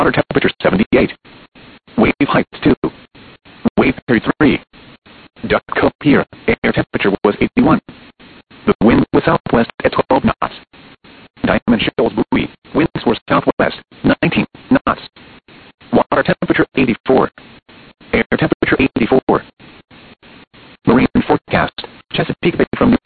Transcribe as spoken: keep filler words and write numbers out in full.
Water temperature seventy-eight. Wave height two. Wave thirty-three. Duck Cove Pier, air temperature was eighty-one. The wind was southwest at twelve knots. Diamond Shoals buoy, winds were southwest, nineteen knots. Water temperature eighty-four. Air temperature eighty-four. Marine forecast, Chesapeake Bay from